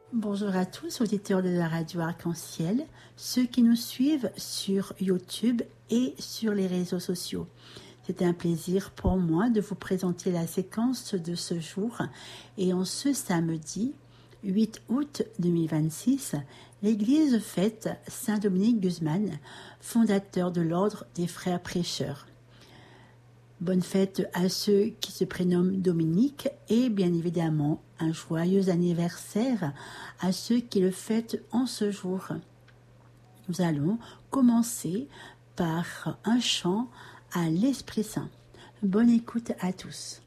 Bonjour à tous, auditeurs de la radio Arc-en-Ciel, ceux qui nous suivent sur YouTube et sur les réseaux sociaux. C'est un plaisir pour moi de vous présenter la séquence de ce jour. Et en ce samedi 8 août 2026, l'Église fête Saint Dominique Guzman, fondateur de l'ordre des frères prêcheurs. Bonne fête à ceux qui se prénomment Dominique et bien évidemment un joyeux anniversaire à ceux qui le fêtent en ce jour. Nous allons commencer par un chant à l'Esprit Saint. Bonne écoute à tous.